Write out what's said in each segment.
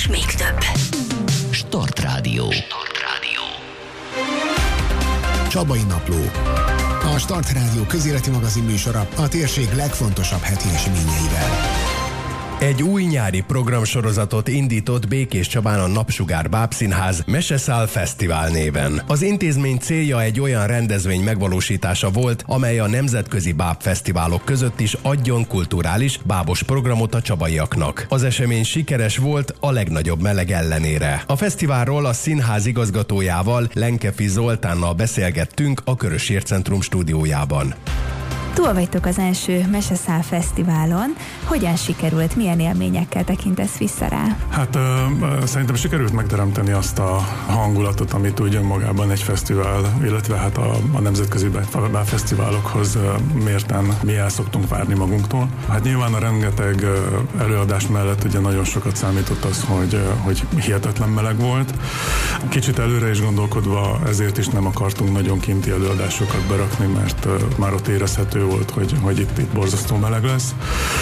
és még több. Start Rádió. Csabai Napló. A Start Rádió közéleti magazin műsora a térség legfontosabb heti eseményeivel. Egy új nyári programsorozatot indított Békés Csabán a Napsugár Bábszínház Meseszál Fesztivál néven. Az intézmény célja egy olyan rendezvény megvalósítása volt, amely a nemzetközi bábfesztiválok között is adjon kulturális, bábos programot a csabaiaknak. Az esemény sikeres volt a legnagyobb meleg ellenére. A fesztiválról a színház igazgatójával, Lenkefi Zoltánnal beszélgettünk a Körös Ércentrum stúdiójában. Túl vagytok az első Meseszál Fesztiválon. Hogyan sikerült? Milyen élményekkel tekintesz vissza rá? Hát szerintem sikerült megteremteni azt a hangulatot, amit úgy önmagában egy fesztivál, illetve hát a nemzetközi bábfesztiválokhoz mérten mi el szoktunk várni magunktól. Hát nyilván a rengeteg előadás mellett ugye nagyon sokat számított az, hogy hihetetlen meleg volt. Kicsit előre is gondolkodva, ezért is nem akartunk nagyon kinti előadásokat berakni, mert már ott érezhető volt, hogy itt borzasztó meleg lesz.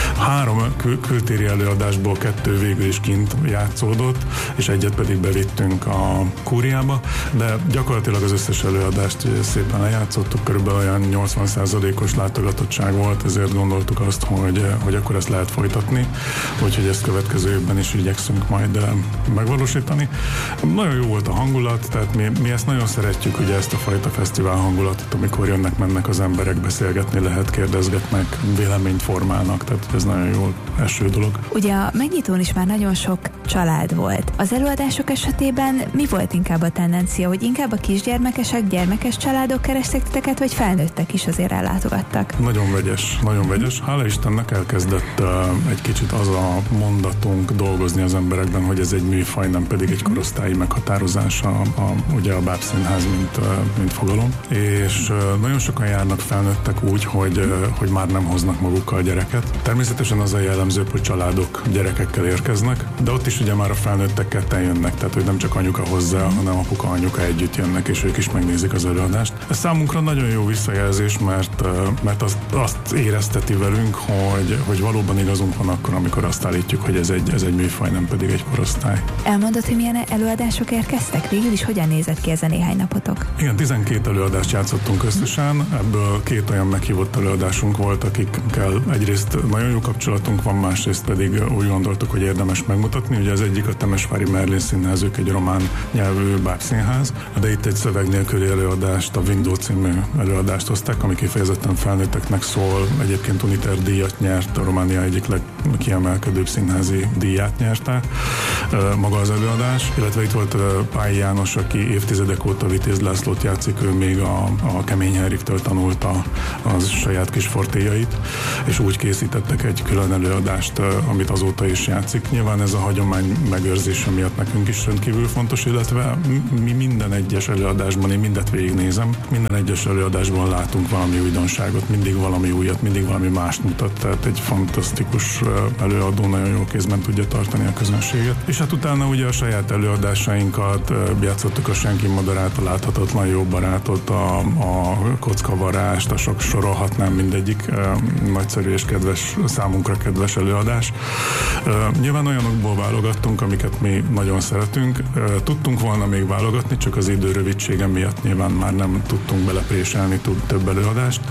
3 kültéri előadásból 2 végül is kint játszódott, és egyet pedig bevittünk a Kúriába, de gyakorlatilag az összes előadást szépen lejátszottuk, körülbelül olyan 80%-os látogatottság volt, ezért gondoltuk azt, hogy akkor ezt lehet folytatni, úgyhogy ezt következő évben is igyekszünk majd megvalósítani. Nagyon jó volt a hangulat, tehát mi ezt nagyon szeretjük, ugye ezt a fajta fesztivál hangulatot, amikor jönnek-mennek az emberek, beszélgetni lehet, kérdezgetnek, véleményt formálnak, tehát ez nagyon jó első dolog. Ugye a megnyitón is már nagyon sok család volt. Az előadások esetében mi volt inkább a tendencia, hogy inkább a kisgyermekesek, gyermekes családok kerestek titeket, vagy felnőttek is azért ellátogattak? Nagyon vegyes. Hála Istennek elkezdett egy kicsit az a mondatunk dolgozni az emberekben, hogy ez egy műfaj, nem pedig egy korosztályi meghatározása ugye a bábszínház, mint fogalom. És nagyon sokan járnak felnőttek úgy, hogy már nem hoznak magukkal gyereket. Természetesen az a jellemző, hogy családok gyerekekkel érkeznek, de ott is ugye már a felnőttek ketten jönnek, tehát hogy nem csak anyuka hozzá, hanem apuka, anyuka együtt jönnek, és ők is megnézik az előadást. Ez számunkra nagyon jó visszajelzés, mert azt érezteti velünk, hogy valóban igazunk van akkor, amikor azt állítjuk, hogy ez egy műfaj, nem pedig egy korosztály. Elmondod, hogy milyen előadások érkeztek? Végül is hogyan nézett ki ez a néhány napotok? Igen, 12 előadást játszottunk összesen, ebből 2 olyan meghívott előadásunk volt, akikkel egyrészt nagyon jó kapcsolatunk van, másrészt pedig úgy gondoltuk, hogy érdemes megmutatni. Ugye az egyik a Temesvári Merlin Színház, ők egy román nyelvű bábszínház, de itt egy szöveg nélküli előadást, a Window című előadást hozták, ami kifejezetten felnőtteknek szól. Egyébként Uniter díjat nyert, a Románia egyik legkiemelkedőbb színházi díját nyerte maga az előadás, illetve itt volt Pályi János, aki évtizedek óta Vitéz Lászlót játszik, ő még a Kemény Henriktől tanulta az saját kis fortéjait, és úgy készítettek egy külön előadást, amit azóta is játszik. Nyilván ez a hagyomány megőrzése miatt nekünk is rendkívül fontos, illetve mi minden egyes előadásban, én mindet végignézem, minden egyes előadásban látunk valami újdonságot, mindig valami újat, mindig valami mást mutat, tehát egy fantasztikus előadó nagyon jó kézben tudja tartani a közönséget. És hát utána ugye a saját előadásainkat játszottuk, a Senki Madarát, a Láthatatlan Jó Barátot, a Kockavarást, a sok sorolhatnám, mindegyik nagyszerű és számunkra kedves előadás. Nyilván olyanokból válogattunk, amiket mi nagyon szeretünk. Tudtunk volna még válogatni, csak az idő rövidsége miatt nyilván már nem tudtunk belepréselni több előadást.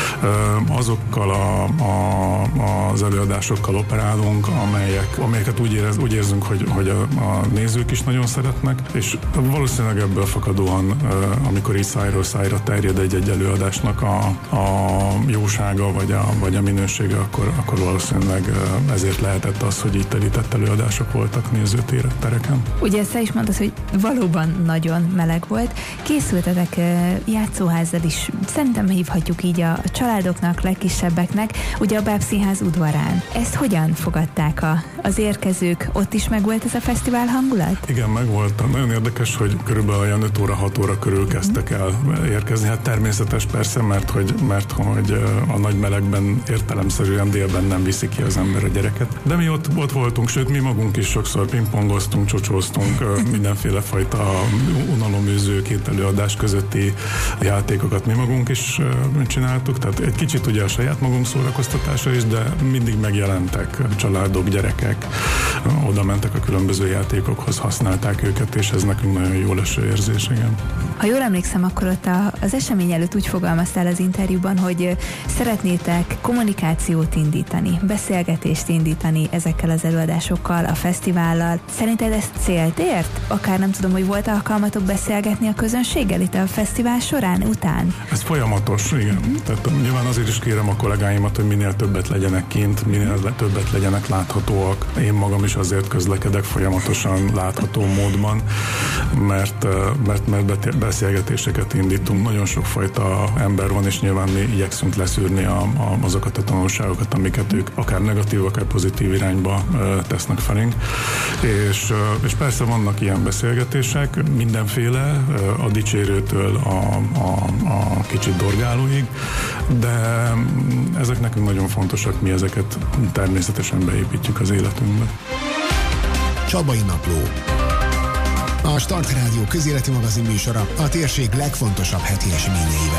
Azokkal az előadásokkal operálunk, amelyeket úgy érzünk, hogy a nézők is nagyon szeretnek, és valószínűleg ebből fakadóan, amikor így szájról szájra terjed egy előadásnak a jósága vagy a minősége, akkor valószínűleg ezért lehetett az, hogy így telített előadások voltak nézőtereken. Ugye ezt is mondtad, hogy valóban nagyon meleg volt. Készültetek játszóházzal is, szerintem hívhatjuk így a családoknak, legkisebbeknek, ugye a Bábszínház udvarán. Ezt hogyan fogadták az érkezők? Ott is megvolt ez a fesztivál hangulat? Igen, megvolt. Nagyon érdekes, hogy körülbelül olyan 5 óra, 6 óra körül kezdtek el érkezni. Hát természetes persze, mert hogy a nagy melegben értelemszerűen délben nem viszi ki az ember a gyereket. De mi ott voltunk, sőt mi magunk is sokszor pingpongoztunk, csocsóztunk, mindenféle fajta unaloműző két előadás közötti játékokat mi magunk is csináltuk, tehát egy kicsit ugye a saját magunk szórakoztatása is, de mindig megjelentek családok, gyerekek, oda mentek a különböző játékokhoz használták őket, és ez nekünk nagyon jó leső érzés, igen. Ha jól emlékszem, akkor ott az esemény előtt úgy fogalmaztál az interjúban, hogy szeretnétek kommunikációt indítani, beszélgetést indítani ezekkel az előadásokkal, a fesztivállal. Szerinted ez célt ért? Akár nem tudom, hogy volt alkalmatok beszélgetni a közönséggel itt a fesztivál során, után? Ez folyamatos, igen. Tehát nyilván azért is kérem a kollégáimat, hogy minél többet legyenek kint, minél többet legyenek láthatóak. Én magam is azért közlekedek folyamatosan látható módban, mert beszélgetéseket indítunk. Nagyon sokfajta ember van, és nyilván mi igyekszünk leszűrni azokat a tanulságokat, amiket ők akár negatív, akár pozitív irányba tesznek felénk. És persze vannak ilyen beszélgetések, mindenféle, a dicsérőtől a kicsit dorgálóig, de ezek nekünk nagyon fontosak, mi ezeket természetesen beépítjük az életünkbe. Csabai Napló. A Start Rádió közéleti magazin műsora a térség legfontosabb heti eseményeivel.